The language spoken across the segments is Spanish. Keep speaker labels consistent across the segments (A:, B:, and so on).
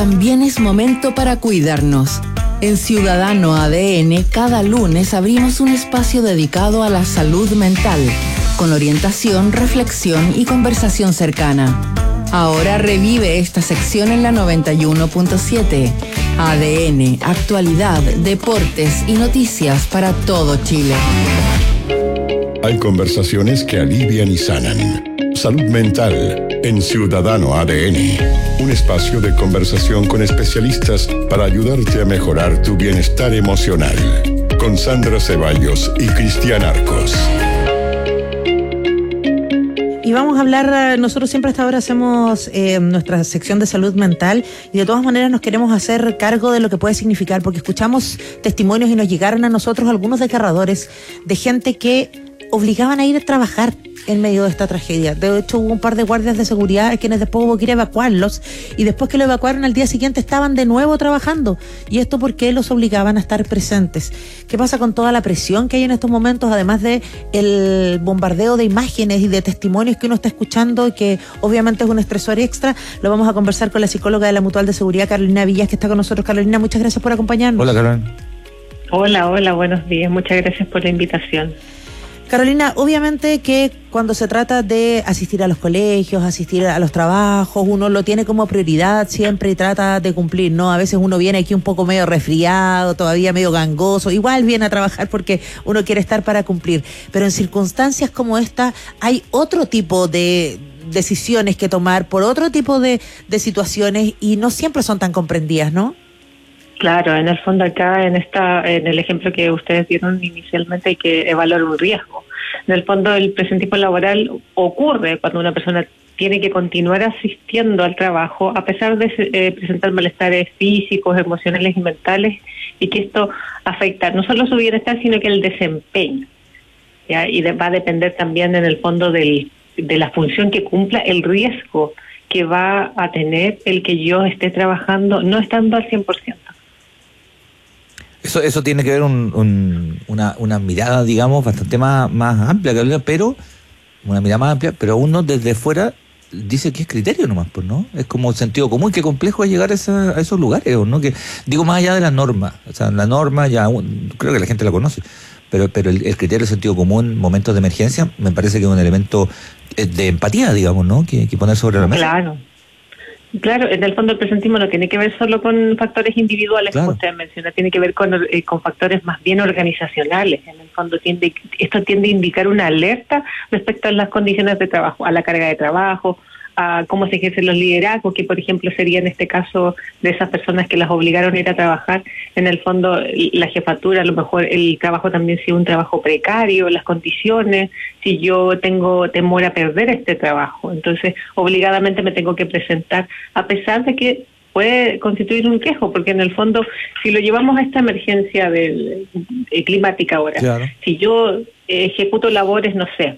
A: También es momento para cuidarnos. En Ciudadano ADN, cada lunes abrimos un espacio dedicado a la salud mental, con orientación, reflexión y conversación cercana. Ahora revive esta sección en la 91.7. ADN, actualidad, deportes y noticias para todo Chile.
B: Hay conversaciones que alivian y sanan. Salud mental en Ciudadano ADN. Un espacio de conversación con especialistas para ayudarte a mejorar tu bienestar emocional. Con Sandra Ceballos y Cristian Arcos.
C: Y vamos a hablar, nosotros siempre hasta ahora hacemos nuestra sección de salud mental y de todas maneras nos queremos hacer cargo de lo que puede significar, porque escuchamos testimonios y nos llegaron a nosotros algunos desgarradores de gente que obligaban a ir a trabajar en medio de esta tragedia. De hecho, hubo un par de guardias de seguridad quienes después hubo que ir a evacuarlos y después que lo evacuaron al día siguiente estaban de nuevo trabajando. Y esto porque los obligaban a estar presentes. ¿Qué pasa con toda la presión que hay en estos momentos, además de el bombardeo de imágenes y de testimonios que uno está escuchando y que obviamente es un estresor extra? Lo vamos a conversar con la psicóloga de la Mutual de Seguridad, Carolina Villas, que está con nosotros. Carolina, muchas gracias por acompañarnos.
D: Hola, Carolina.
E: Hola, buenos días. Muchas gracias por la invitación.
C: Carolina, obviamente que cuando se trata de asistir a los colegios, asistir a los trabajos, uno lo tiene como prioridad siempre y trata de cumplir, ¿no? A veces uno viene aquí un poco medio resfriado, todavía medio gangoso, igual viene a trabajar porque uno quiere estar para cumplir. Pero en circunstancias como esta hay otro tipo de decisiones que tomar por otro tipo de situaciones y no siempre son tan comprendidas, ¿no?
E: Claro, en el fondo acá, en el ejemplo que ustedes dieron inicialmente, hay que evaluar un riesgo. En el fondo, el presentismo laboral ocurre cuando una persona tiene que continuar asistiendo al trabajo a pesar de presentar malestares físicos, emocionales y mentales, y que esto afecta no solo su bienestar, sino que el desempeño. ¿Ya? Y va a depender también, en el fondo, de la función que cumpla, el riesgo que va a tener el que yo esté trabajando no estando al 100%.
D: Eso tiene que ver una mirada, digamos, bastante más amplia, pero una mirada más amplia, pero uno desde fuera dice que es criterio nomás, pues, ¿no? Es como sentido común, qué complejo es llegar a esos lugares, ¿no? Que digo, más allá de la norma, o sea, la norma ya creo que la gente la conoce, pero el criterio de sentido común, momentos de emergencia, me parece que es un elemento de empatía, digamos, ¿no? Que poner sobre la mesa.
E: Claro, en el fondo el presentismo no tiene que ver solo con factores individuales,
D: claro,
E: como usted menciona, tiene que ver con factores más bien organizacionales. En el fondo esto tiende a indicar una alerta respecto a las condiciones de trabajo, a la carga de trabajo, a cómo se ejercen los liderazgos, que por ejemplo sería en este caso de esas personas que las obligaron a ir a trabajar. En el fondo la jefatura, a lo mejor el trabajo también sea un trabajo precario, las condiciones, si yo tengo temor a perder este trabajo, entonces obligadamente me tengo que presentar, a pesar de que puede constituir un riesgo, porque en el fondo, si lo llevamos a esta emergencia climática ahora, claro, si yo ejecuto labores, no sé,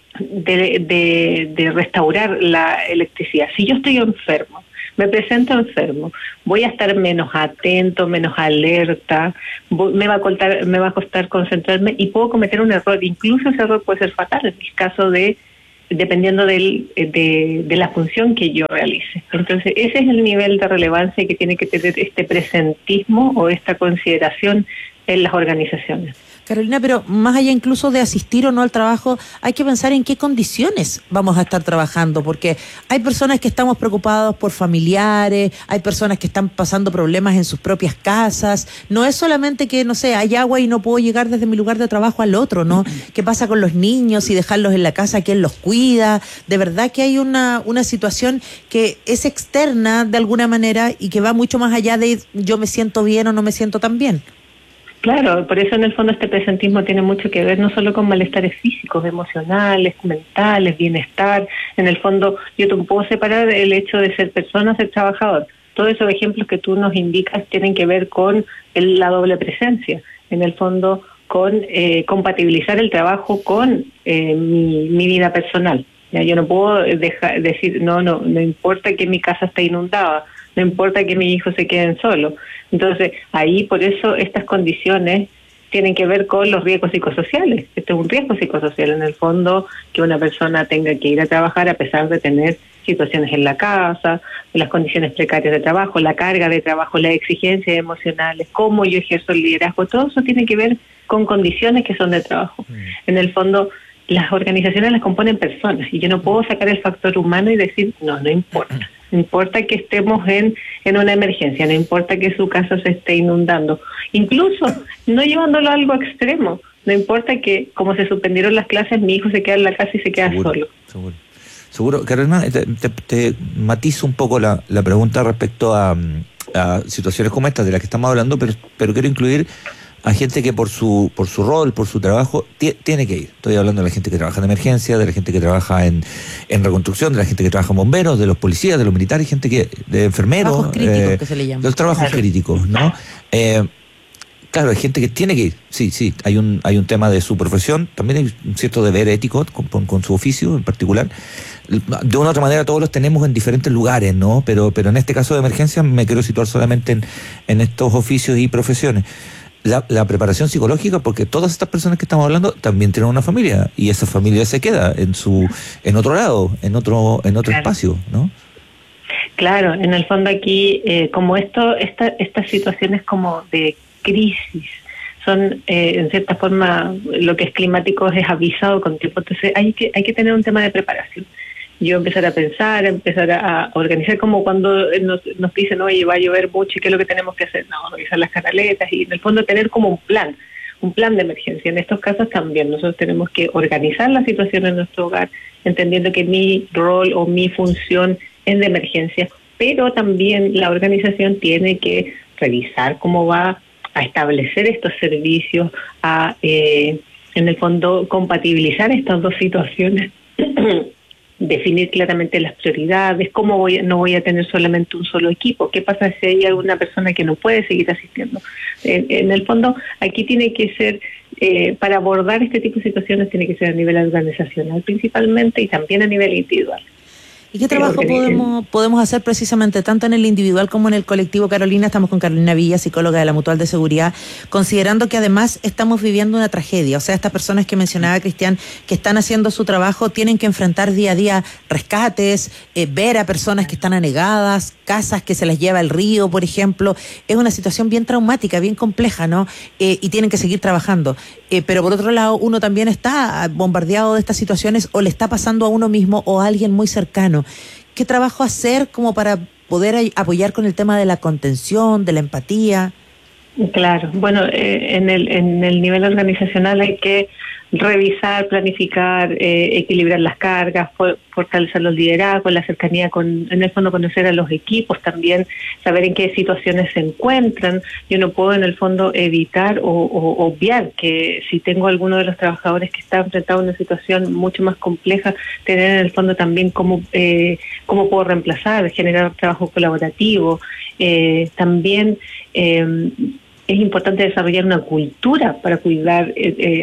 E: de restaurar la electricidad, si yo estoy enfermo, me presento enfermo, voy a estar menos atento, menos alerta, me va a costar concentrarme y puedo cometer un error, incluso ese error puede ser fatal en el caso dependiendo de la función que yo realice. Entonces ese es el nivel de relevancia que tiene que tener este presentismo o esta consideración en las organizaciones.
C: Carolina, pero más allá incluso de asistir o no al trabajo, hay que pensar en qué condiciones vamos a estar trabajando, porque hay personas que estamos preocupados por familiares, hay personas que están pasando problemas en sus propias casas, no es solamente que, no sé, hay agua y no puedo llegar desde mi lugar de trabajo al otro, ¿no? ¿Qué pasa con los niños y dejarlos en la casa? ¿Quién los cuida? De verdad que hay una situación que es externa de alguna manera y que va mucho más allá de yo me siento bien o no me siento tan bien.
E: Claro, por eso en el fondo este presentismo tiene mucho que ver no solo con malestares físicos, emocionales, mentales, bienestar. En el fondo yo no puedo separar el hecho de ser persona, ser trabajador. Todos esos ejemplos que tú nos indicas tienen que ver con la doble presencia. En el fondo con compatibilizar el trabajo con mi vida personal. ¿Ya? Yo no puedo decir, no importa que mi casa esté inundada, no importa que mis hijos se queden solos. Entonces, ahí por eso estas condiciones tienen que ver con los riesgos psicosociales. Este es un riesgo psicosocial, en el fondo, que una persona tenga que ir a trabajar a pesar de tener situaciones en la casa, las condiciones precarias de trabajo, la carga de trabajo, las exigencias emocionales, cómo yo ejerzo el liderazgo, todo eso tiene que ver con condiciones que son de trabajo. En el fondo, las organizaciones las componen personas y yo no puedo sacar el factor humano y decir, no importa. No importa que estemos en una emergencia, no importa que su casa se esté inundando, incluso no llevándolo a algo extremo, no importa que como se suspendieron las clases, mi hijo se queda en la casa y se queda solo.
D: Seguro. Carolina, te matizo un poco la pregunta respecto a situaciones como estas de las que estamos hablando, pero quiero incluir a gente que por su rol, por su trabajo, tiene que ir. Estoy hablando de la gente que trabaja en emergencia, de la gente que trabaja en reconstrucción, de la gente que trabaja en bomberos, de los policías, de los militares, de enfermeros.
C: Trabajos críticos que se le llaman.
D: Los trabajos críticos, ¿no? Claro, hay gente que tiene que ir. Sí, hay un tema de su profesión, también hay un cierto deber ético con su oficio en particular. De una u otra manera todos los tenemos en diferentes lugares, ¿no? Pero en este caso de emergencia me quiero situar solamente en estos oficios y profesiones. La preparación psicológica, porque todas estas personas que estamos hablando también tienen una familia y esa familia se queda en otro lado, en otro espacio, ¿no?
E: Claro, en el fondo aquí, como estas situaciones como de crisis son en cierta forma lo que es climático es avisado con tiempo, entonces hay que tener un tema de preparación. Yo empezar a pensar, empezar a organizar, como cuando nos dicen, oye, va a llover mucho, ¿y qué es lo que tenemos que hacer? No, organizar las canaletas y en el fondo tener como un plan de emergencia. En estos casos también nosotros tenemos que organizar la situación en nuestro hogar, entendiendo que mi rol o mi función es de emergencia, pero también la organización tiene que revisar cómo va a establecer estos servicios, en el fondo compatibilizar estas dos situaciones, definir claramente las prioridades, no voy a tener solamente un solo equipo, qué pasa si hay alguna persona que no puede seguir asistiendo. En el fondo, aquí tiene que ser, para abordar este tipo de situaciones, tiene que ser a nivel organizacional principalmente y también a nivel individual.
C: ¿Y qué trabajo podemos hacer precisamente tanto en el individual como en el colectivo? Carolina, estamos con Carolina Villa, psicóloga de la Mutual de Seguridad, considerando que además estamos viviendo una tragedia. O sea, estas personas que mencionaba Cristian, que están haciendo su trabajo, tienen que enfrentar día a día rescates, ver a personas que están anegadas, casas que se las lleva el río, por ejemplo. Es una situación bien traumática, bien compleja, ¿no? Y tienen que seguir trabajando. Pero por otro lado, uno también está bombardeado de estas situaciones o le está pasando a uno mismo o a alguien muy cercano. ¿Qué trabajo hacer como para poder apoyar con el tema de la contención, de la empatía?
E: Claro, bueno, en el nivel organizacional hay que revisar, planificar, equilibrar las cargas, fortalecer los liderazgos, la cercanía en el fondo conocer a los equipos, también saber en qué situaciones se encuentran. Yo no puedo en el fondo evitar o obviar que si tengo alguno de los trabajadores que está enfrentado a una situación mucho más compleja, tener en el fondo también cómo puedo reemplazar, generar trabajo colaborativo, también es importante desarrollar una cultura para cuidar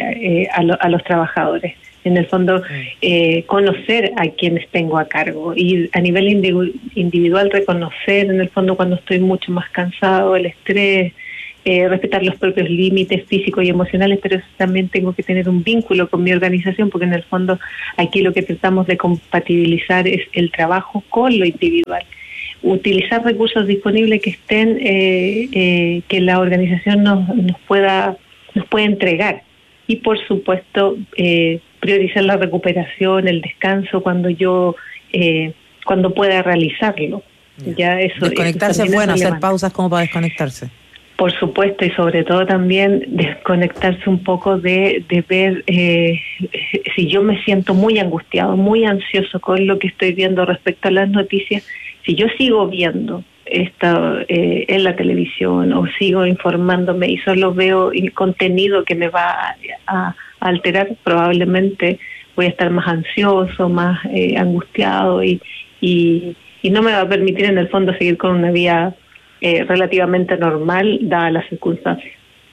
E: a los trabajadores. En el fondo, conocer a quienes tengo a cargo y a nivel individual reconocer, en el fondo, cuando estoy mucho más cansado, el estrés, respetar los propios límites físicos y emocionales, pero también tengo que tener un vínculo con mi organización, porque en el fondo aquí lo que tratamos de compatibilizar es el trabajo con lo individual. Utilizar recursos disponibles que estén, que la organización nos pueda entregar, y por supuesto priorizar la recuperación, el descanso cuando pueda realizarlo. Ya eso,
C: desconectarse es bueno, hacer pausas como para desconectarse.
E: Por supuesto, y sobre todo también desconectarse un poco de ver si yo me siento muy angustiado, muy ansioso con lo que estoy viendo respecto a las noticias. Si yo sigo viendo esto en la televisión o sigo informándome y solo veo contenido que me va a alterar, probablemente voy a estar más ansioso, más angustiado y no me va a permitir en el fondo seguir con una vida relativamente normal dadas las circunstancias.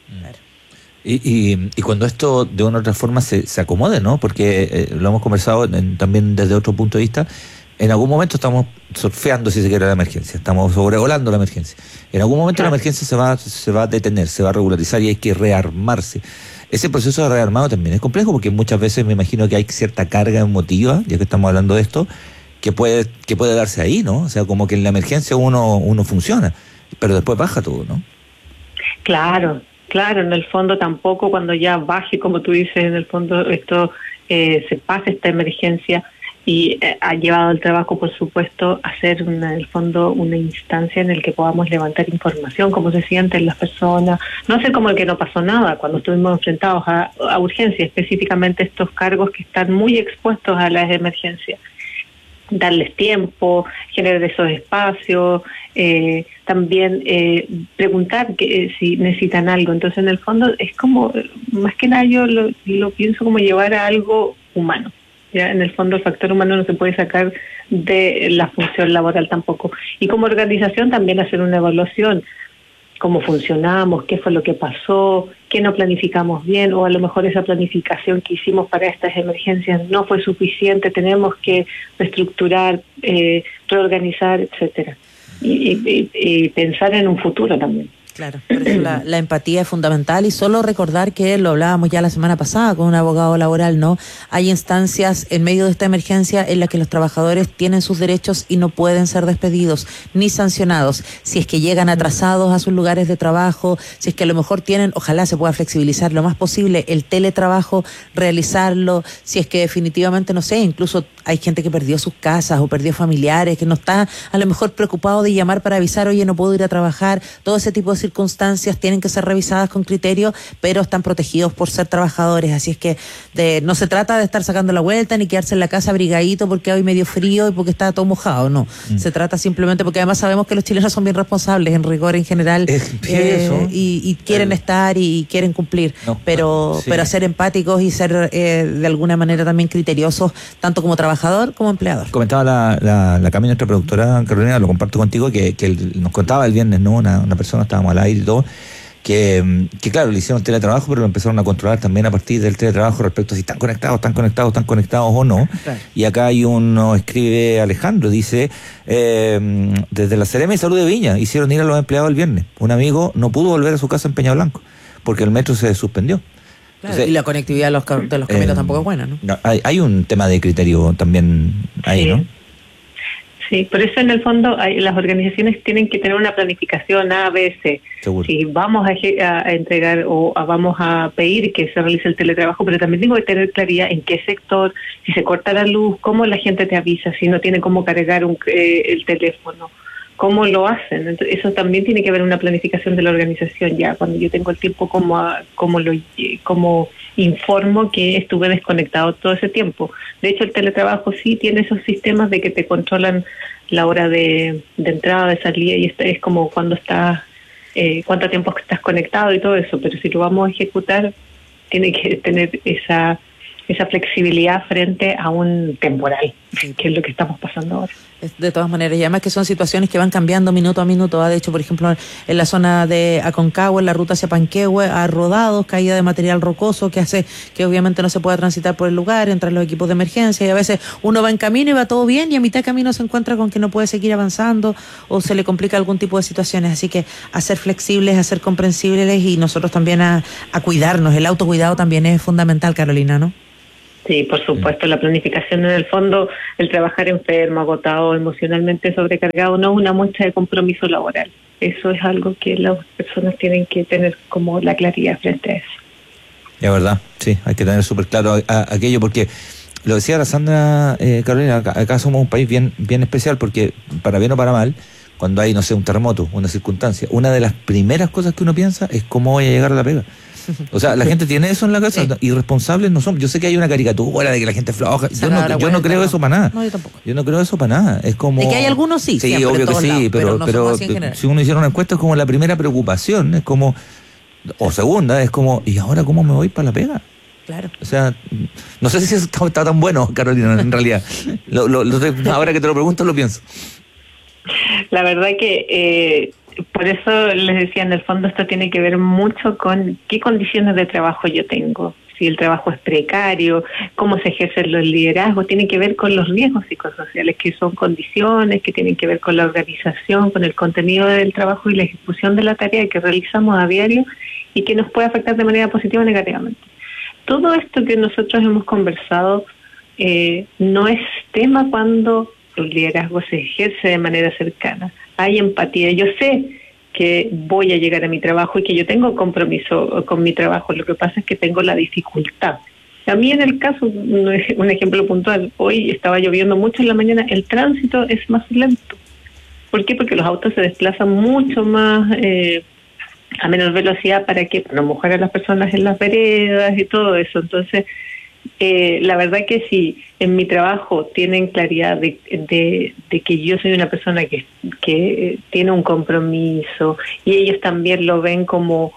D: Y cuando esto de una u otra forma se acomode, ¿no? Porque lo hemos conversado también desde otro punto de vista. En algún momento estamos surfeando, si se quiere, la emergencia, estamos sobrevolando la emergencia. En algún momento la emergencia se va a detener, se va a regularizar y hay que rearmarse. Ese proceso de rearmado también es complejo porque muchas veces me imagino que hay cierta carga emotiva, ya que estamos hablando de esto, que puede darse ahí, ¿no? O sea, como que en la emergencia uno funciona, pero después baja todo, ¿no?
E: Claro, en el fondo tampoco cuando ya baje, como tú dices, en el fondo esto se pase esta emergencia y ha llevado al trabajo, por supuesto, a ser en el fondo una instancia en el que podamos levantar información, cómo se sienten las personas, no hacer como el que no pasó nada cuando estuvimos enfrentados a urgencias, específicamente estos cargos que están muy expuestos a las emergencias. Darles tiempo, generar esos espacios, también preguntar si necesitan algo. Entonces, en el fondo, es como, más que nada yo lo pienso como llevar a algo humano. Ya en el fondo el factor humano no se puede sacar de la función laboral tampoco. Y como organización también hacer una evaluación, cómo funcionamos, qué fue lo que pasó, qué no planificamos bien, o a lo mejor esa planificación que hicimos para estas emergencias no fue suficiente, tenemos que reestructurar, reorganizar, etcétera. Y pensar en un futuro también.
C: Claro, por eso la empatía es fundamental, y solo recordar que lo hablábamos ya la semana pasada con un abogado laboral, ¿no? Hay instancias en medio de esta emergencia en las que los trabajadores tienen sus derechos y no pueden ser despedidos ni sancionados. Si es que llegan atrasados a sus lugares de trabajo, si es que a lo mejor tienen, ojalá se pueda flexibilizar lo más posible el teletrabajo, realizarlo, si es que definitivamente, no sé, incluso hay gente que perdió sus casas o perdió familiares, que no está a lo mejor preocupado de llamar para avisar, oye, no puedo ir a trabajar. Todo ese tipo de circunstancias tienen que ser revisadas con criterio, pero están protegidos por ser trabajadores. Así es que no se trata de estar sacando la vuelta ni quedarse en la casa abrigadito porque hoy medio frío y porque está todo mojado, no. Se trata simplemente, porque además sabemos que los chilenos son bien responsables en rigor en general, y quieren estar y quieren cumplir, pero ser empáticos y ser de alguna manera también criteriosos, tanto como trabajador como empleador. Comentaba
D: la Cami, nuestra productora Carolina, lo comparto contigo, que nos contaba el viernes, ¿no? Una persona, estábamos al aire y todo, que claro, le hicieron teletrabajo, pero lo empezaron a controlar también a partir del teletrabajo respecto a si están conectados o no. Claro. Y acá hay uno, escribe Alejandro, dice, desde la Seremi de Salud de Viña, hicieron ir a los empleados el viernes. Un amigo no pudo volver a su casa en Peñablanco, porque el metro se suspendió.
C: Claro, entonces, y la conectividad de los caminos tampoco es buena, ¿no?
D: Hay un tema de criterio también ahí, sí, ¿no?
E: Sí, por eso en el fondo las organizaciones tienen que tener una planificación A, B, C.
D: Seguro.
E: Si vamos a entregar o vamos a pedir que se realice el teletrabajo, pero también tengo que tener claridad en qué sector, si se corta la luz, cómo la gente te avisa, si no tiene cómo cargar el teléfono, cómo lo hacen. Entonces, eso también tiene que haber una planificación de la organización ya. Cuando yo tengo el tiempo, como informo que estuve desconectado todo ese tiempo. De hecho, el teletrabajo sí tiene esos sistemas de que te controlan la hora de entrada, de salida, y es como cuando estás, cuánto tiempo estás conectado y todo eso. Pero si lo vamos a ejecutar, tiene que tener esa flexibilidad frente a un temporal, que es lo que estamos pasando ahora.
C: De todas maneras, y además que son situaciones que van cambiando minuto a minuto. De hecho, por ejemplo, en la zona de Aconcagua, en la ruta hacia Panquehue, ha rodados, caída de material rocoso que hace que obviamente no se pueda transitar por el lugar, entran los equipos de emergencia, y a veces uno va en camino y va todo bien, y a mitad de camino se encuentra con que no puede seguir avanzando o se le complica algún tipo de situaciones. Así que a ser flexibles, a ser comprensibles, y nosotros también a cuidarnos. El autocuidado también es fundamental, Carolina, ¿no?
E: Sí, por supuesto, la planificación en el fondo, el trabajar enfermo, agotado, emocionalmente sobrecargado, no es una muestra de compromiso laboral. Eso es algo que las personas tienen que tener como la claridad frente a eso.
D: Es verdad, sí, hay que tener súper claro aquello, porque lo decía la Sandra, Carolina, acá somos un país bien especial, porque para bien o para mal, cuando hay, no sé, un terremoto, una circunstancia, una de las primeras cosas que uno piensa es cómo voy a llegar a la pega. O sea, la gente tiene eso en la cabeza. Sí. Irresponsables no son. Yo sé que hay una caricatura de que la gente es floja. Yo no creo eso para nada.
C: No, yo tampoco.
D: Yo no creo eso para nada. Es como...
C: De que hay algunos sí.
D: Sí, obvio que sí, pero si uno hiciera una encuesta es como la primera preocupación. Es como... O segunda, es como... ¿Y ahora cómo me voy para la pega?
C: Claro.
D: O sea, no sé si eso está tan bueno, Carolina, en realidad. Ahora que te lo pregunto, lo pienso.
E: La verdad que... por eso les decía, en el fondo esto tiene que ver mucho con qué condiciones de trabajo yo tengo. Si el trabajo es precario, cómo se ejercen los liderazgos, tiene que ver con los riesgos psicosociales, que son condiciones, que tienen que ver con la organización, con el contenido del trabajo y la ejecución de la tarea que realizamos a diario y que nos puede afectar de manera positiva o negativamente. Todo esto que nosotros hemos conversado no es tema cuando el liderazgo se ejerce de manera cercana, hay empatía, yo sé que voy a llegar a mi trabajo y que yo tengo compromiso con mi trabajo, lo que pasa es que tengo la dificultad. A mí en el caso, un ejemplo puntual, hoy estaba lloviendo mucho en la mañana, el tránsito es más lento. ¿Por qué? Porque los autos se desplazan mucho más a menor velocidad para que no mojar a las personas en las veredas y todo eso. Entonces, la verdad que si en mi trabajo tienen claridad de que yo soy una persona que tiene un compromiso y ellos también lo ven como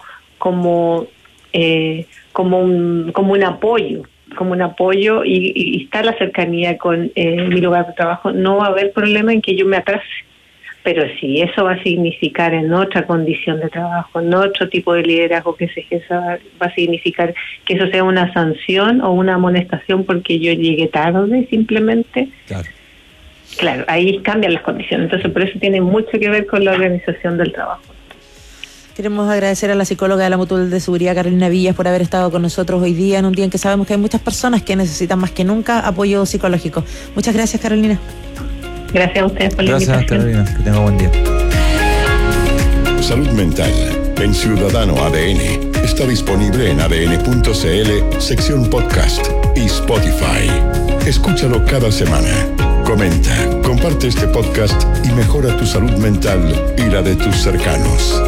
E: un apoyo y está la cercanía con mi lugar de trabajo, no va a haber problema en que yo me atrase. Pero si eso va a significar en otra condición de trabajo, en otro tipo de liderazgo que se ejerza, va a significar que eso sea una sanción o una amonestación porque yo llegué tarde simplemente. Claro, ahí cambian las condiciones. Entonces, por eso tiene mucho que ver con la organización del trabajo.
C: Queremos agradecer a la psicóloga de la Mutual de Seguridad, Carolina Villas, por haber estado con nosotros hoy día, en un día en que sabemos que hay muchas personas que necesitan más que nunca apoyo psicológico. Muchas gracias, Carolina.
E: Gracias a ustedes por la invitación.
D: Gracias, Carolina. Que tenga buen día.
B: Salud Mental en Ciudadano ADN está disponible en adn.cl, sección podcast y Spotify. Escúchalo cada semana. Comenta, comparte este podcast y mejora tu salud mental y la de tus cercanos.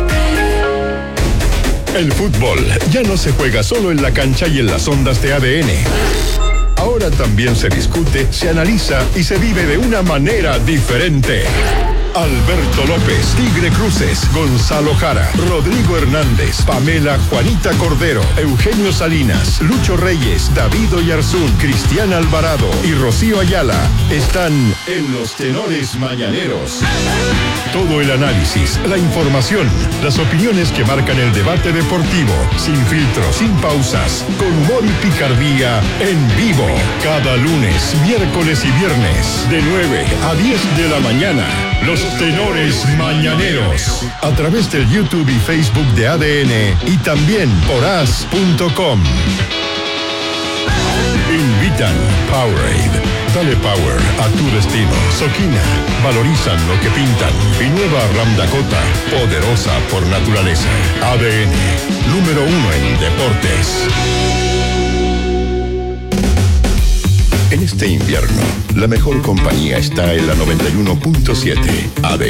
B: El fútbol ya no se juega solo en la cancha y en las ondas de ADN. Ahora también se discute, se analiza y se vive de una manera diferente. Alberto López, Tigre Cruces, Gonzalo Jara, Rodrigo Hernández, Pamela Juanita Cordero, Eugenio Salinas, Lucho Reyes, David Oyarzún, Cristian Alvarado y Rocío Ayala están en Los Tenores Mañaneros. Todo el análisis, la información, las opiniones que marcan el debate deportivo, sin filtros, sin pausas, con humor y picardía, en vivo, cada lunes, miércoles y viernes, de 9 a 10 de la mañana. Los Tenores Mañaneros, a través del YouTube y Facebook de ADN y también por as.com. Invitan Powerade. Dale power a tu destino. Soquina, valorizan lo que pintan. Y nueva Ram Dakota, poderosa por naturaleza. ADN, número 1 en deportes. En este invierno, la mejor compañía está en la 91.7 ADN.